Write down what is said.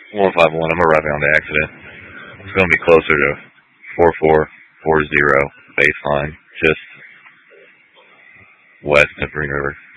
151. I'm arriving on the accident. It's going to be closer to 4440 baseline, just west of Green River.